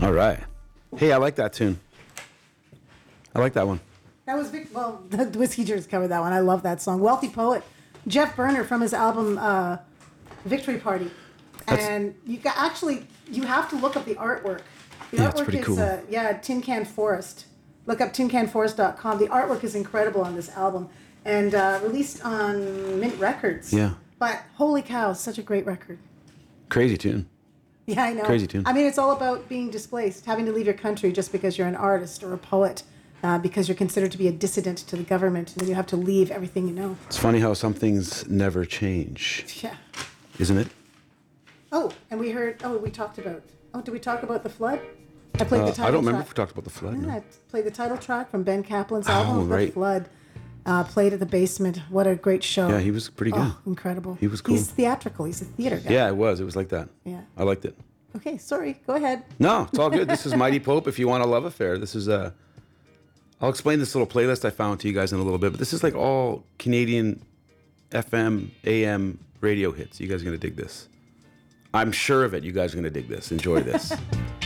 All right. Hey, I like that tune. I like that one. That was the Whiskey Jerks covered that one. I love that song. Wealthy Poet, Jeff Berner from his album Victory Party. And you have to look up the artwork. The Yeah, artwork it's pretty is cool. Tin Can Forest. Look up tincanforest.com. The artwork is incredible on this album and released on Mint Records. Yeah. But holy cow, such a great record. Crazy tune. Yeah, I know. Crazy tune. I mean, it's all about being displaced, having to leave your country just because you're an artist or a poet, because you're considered to be a dissident to the government, and then you have to leave everything you know. It's funny how some things never change. Yeah. Isn't it? Oh, and we talked about. Oh, did we talk about the flood? I played the title track. I don't remember if we talked about the flood. Yeah, No. I played the title track from Ben Kaplan's album, right. The Flood. Played at the Basement. What a great show. Yeah, he was pretty good. Oh, incredible. He was cool. He's theatrical. He's a theater guy. Yeah, it was. It was like that. Yeah. I liked it. Okay, sorry. Go ahead. No, it's all good. This is Mighty Pope. If you want a love affair, this is I'll explain this little playlist I found to you guys in a little bit, but this is like all Canadian FM, AM radio hits. You guys are going to dig this. I'm sure of it. You guys are going to dig this. Enjoy this.